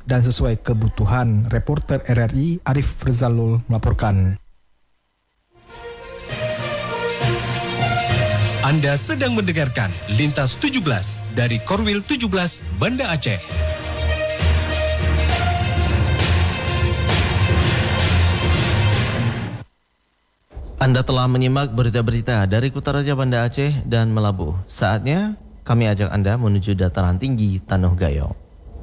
dan sesuai kebutuhan. Reporter RRI Arif Rizalul melaporkan. Anda sedang mendengarkan Lintas 17 dari Korwil 17 Banda Aceh. Anda telah menyimak berita-berita dari Kutaraja Banda Aceh dan Melabuh. Saatnya kami ajak Anda menuju dataran tinggi Tanuh Gayo.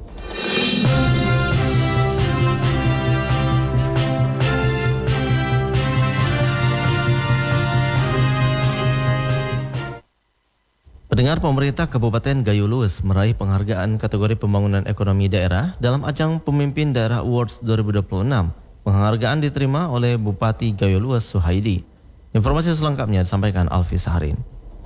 Pendengar, pemerintah Kabupaten Gayo Lues meraih penghargaan kategori pembangunan ekonomi daerah dalam ajang Pemimpin Daerah Awards 2026. Penghargaan diterima oleh Bupati Gayo Lues Suhaidi. Informasi selengkapnya disampaikan Alfi Saharin.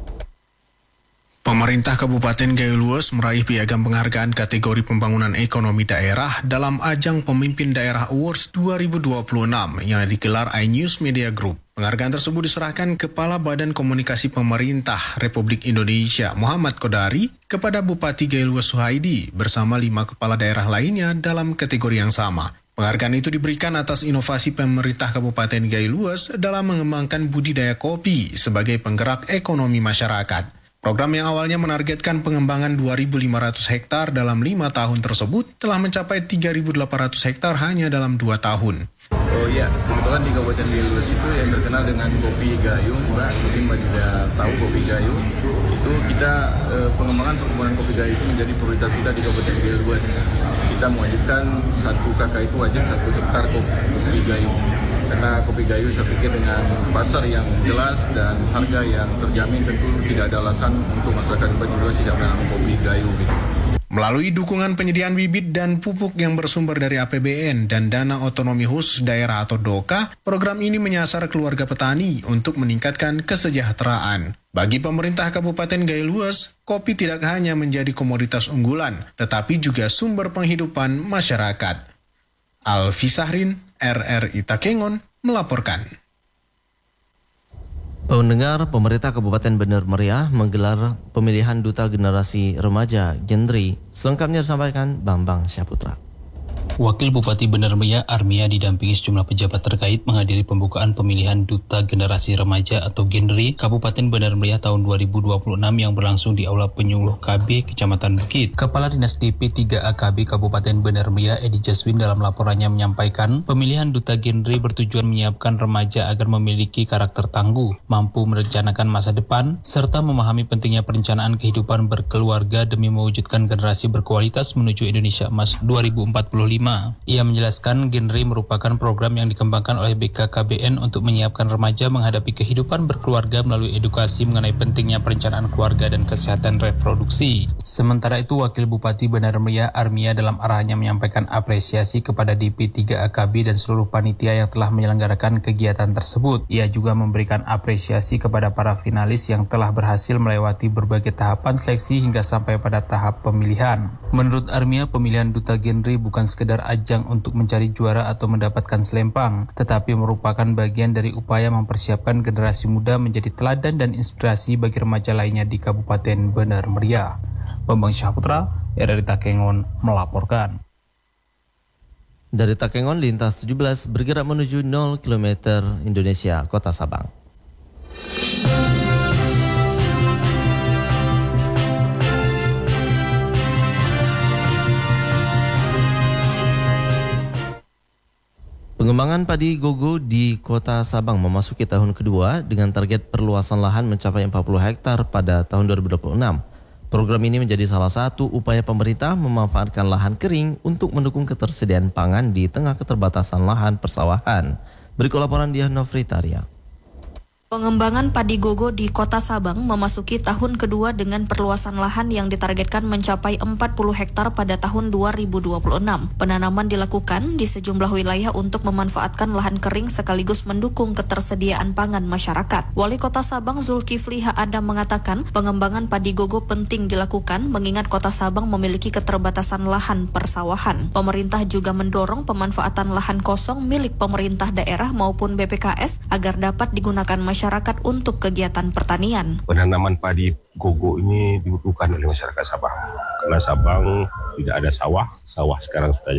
Pemerintah Kabupaten Gayo Lues meraih piagam penghargaan kategori pembangunan ekonomi daerah dalam ajang Pemimpin Daerah Awards 2026 yang digelar iNews Media Group. Penghargaan tersebut diserahkan Kepala Badan Komunikasi Pemerintah Republik Indonesia Muhammad Kodari kepada Bupati Gayo Lues Suhaidi bersama 5 kepala daerah lainnya dalam kategori yang sama. Penghargaan itu diberikan atas inovasi pemerintah Kabupaten Gayo Lues dalam mengembangkan budidaya kopi sebagai penggerak ekonomi masyarakat. Program yang awalnya menargetkan pengembangan 2.500 hektar dalam 5 tahun tersebut telah mencapai 3.800 hektar hanya dalam 2 tahun. Oh iya, kebetulan di Kabupaten Gayo Lues itu yang terkenal dengan kopi Gayo, Mbak. Mungkin Mbak juga tahu kopi Gayo. Itu kita pengembangan perkebunan kopi Gayo itu menjadi prioritas kita di Kabupaten Gayo Lues. Kita mewajibkan 1 KK itu wajib 1 hektar kopi Gayo. Karena kopi Gayo saya pikir dengan pasar yang jelas dan harga yang terjamin tentu tidak ada alasan untuk masyarakat Kabupaten Gayo Lues tidak menanam kopi Gayo gitu. Melalui dukungan penyediaan bibit dan pupuk yang bersumber dari APBN dan Dana Otonomi Khusus Daerah atau DOKA, program ini menyasar keluarga petani untuk meningkatkan kesejahteraan. Bagi pemerintah Kabupaten Gayo Lues, kopi tidak hanya menjadi komoditas unggulan, tetapi juga sumber penghidupan masyarakat. Alfi Sahrin, RRI Takengon, melaporkan. Pendengar, pemerintah Kabupaten Bener Meriah menggelar pemilihan Duta Generasi Remaja Gendri. Selengkapnya disampaikan Bambang Syaputra. Wakil Bupati Bener Meriah Armia didampingi sejumlah pejabat terkait menghadiri pembukaan pemilihan Duta Generasi Remaja atau Gendri Kabupaten Bener Meriah tahun 2026 yang berlangsung di Aula Penyuluh KB Kecamatan Bukit. Kepala Dinas DP 3 AKB Kabupaten Bener Meriah Edi Jaswin dalam laporannya menyampaikan pemilihan Duta Gendri bertujuan menyiapkan remaja agar memiliki karakter tangguh, mampu merencanakan masa depan, serta memahami pentingnya perencanaan kehidupan berkeluarga demi mewujudkan generasi berkualitas menuju Indonesia Emas 2045. Ia menjelaskan Gendri merupakan program yang dikembangkan oleh BKKBN untuk menyiapkan remaja menghadapi kehidupan berkeluarga melalui edukasi mengenai pentingnya perencanaan keluarga dan kesehatan reproduksi. Sementara itu, Wakil Bupati Bener Meriah Armia dalam arahannya menyampaikan apresiasi kepada DP 3 AKB dan seluruh panitia yang telah menyelenggarakan kegiatan tersebut. Ia juga memberikan apresiasi kepada para finalis yang telah berhasil melewati berbagai tahapan seleksi hingga sampai pada tahap pemilihan. Menurut Armia, pemilihan Duta Gendri bukan sekedar ajang untuk mencari juara atau mendapatkan selempang, tetapi merupakan bagian dari upaya mempersiapkan generasi muda menjadi teladan dan inspirasi bagi remaja lainnya di Kabupaten Bener Meriah. Bambang Syaputra, RRI Takengon melaporkan. Dari Takengon, Lintas 17 bergerak menuju 0 km Indonesia, Kota Sabang. Pengembangan padi gogo di Kota Sabang memasuki tahun kedua dengan target perluasan lahan mencapai 40 hektar pada tahun 2026. Program ini menjadi salah satu upaya pemerintah memanfaatkan lahan kering untuk mendukung ketersediaan pangan di tengah keterbatasan lahan persawahan. Berikut laporan Diah Novritaria. Pengembangan padi gogo di Kota Sabang memasuki tahun kedua dengan perluasan lahan yang ditargetkan mencapai 40 hektar pada tahun 2026. Penanaman dilakukan di sejumlah wilayah untuk memanfaatkan lahan kering sekaligus mendukung ketersediaan pangan masyarakat. Wali Kota Sabang Zulkifli H. Adam mengatakan pengembangan padi gogo penting dilakukan mengingat Kota Sabang memiliki keterbatasan lahan persawahan. Pemerintah juga mendorong pemanfaatan lahan kosong milik pemerintah daerah maupun BPKS agar dapat digunakan masyarakat untuk kegiatan pertanian. Penanaman padi gogo ini dibutuhkan oleh masyarakat Sabang karena Sabang tidak ada sawah sekarang sudah